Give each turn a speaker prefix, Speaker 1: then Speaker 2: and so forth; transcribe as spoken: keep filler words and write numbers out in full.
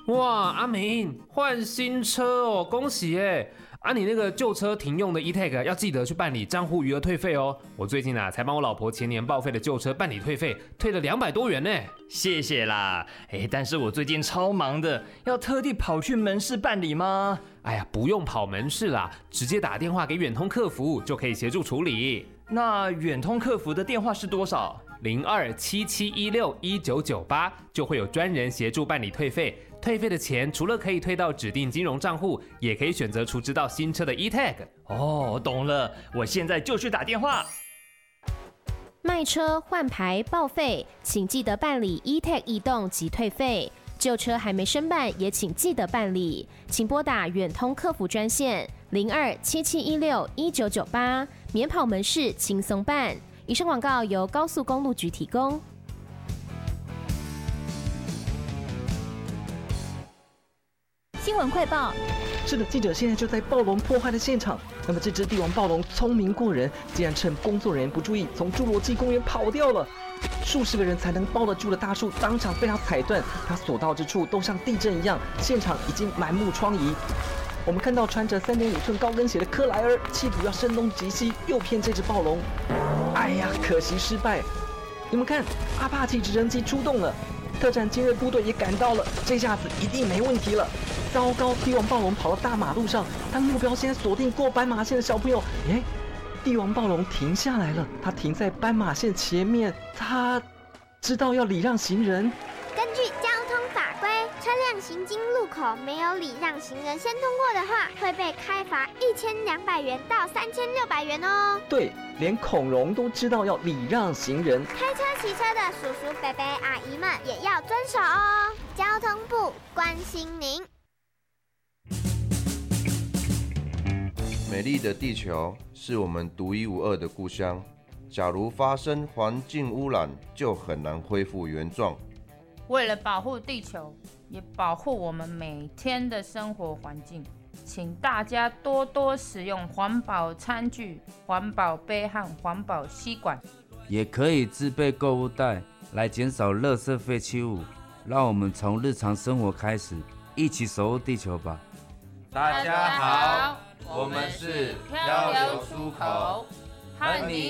Speaker 1: 哇，阿明换新车哦，恭喜耶！啊，你那个旧车停用的 E-Tag 要记得去办理账户余额退费哦。我最近啊才帮我老婆前年报废的旧车办理退费，退了两百多元呢。
Speaker 2: 谢谢啦，哎，但是我最近超忙的，要特地跑去门市办理吗？
Speaker 1: 哎呀，不用跑门市啦，直接打电话给远通客服就可以协助处理。
Speaker 2: 那远通客服的电话是多少？
Speaker 1: 零二七七一六一九九八，就会有专人协助办理退费。退费的钱除了可以退到指定金融账户，也可以选择储值到新车的 E-Tag。
Speaker 2: 哦，懂了，我现在就去打电话。
Speaker 3: 卖车、换牌、报废，请记得办理 E-Tag 移动及退费。旧车还没申办，也请记得办理，请拨打远通客服专线零二七七一六一九九八，免跑门市，轻松办。以上广告由高速公路局提供。
Speaker 4: 新闻快报。
Speaker 5: 是的，记者现在就在暴龙破坏的现场。那么这只帝王暴龙聪明过人，竟然趁工作人员不注意，从侏罗纪公园跑掉了。数十个人才能抱得住的大树，当场被它踩断。它所到之处都像地震一样，现场已经满目疮痍。我们看到穿着三点五寸高跟鞋的克莱尔，企图要声东击西，诱骗这只暴龙。哎呀，可惜失败。你们看，阿帕奇直升机出动了。特战精锐部队也赶到了，这下子一定没问题了。糟糕，帝王暴龙跑到大马路上，当目标先锁定过斑马线的小朋友。哎，帝王暴龙停下来了，他停在斑马线前面，他知道要礼让行人。
Speaker 6: 根据交通法规，车辆行经路口没有礼让行人先通过的话，会被开罚一千两百元到三千六百元哦。
Speaker 5: 对，连孔融都知道要礼让行人，
Speaker 6: 开车骑车的叔叔伯伯阿姨们也要遵守哦。交通部关心您。
Speaker 7: 美丽的地球是我们独一无二的故乡，假如发生环境污染，就很难恢复原状。
Speaker 8: 为了保护地球，也保护我们每天的生活环境，请大家多多使用环保餐具、环保杯和环保吸管，
Speaker 9: 也可以自备购物袋来减少垃圾废弃物。让我们从日常生活开始，一起守护地球吧。
Speaker 10: 大家好，我们是漂流出口，和你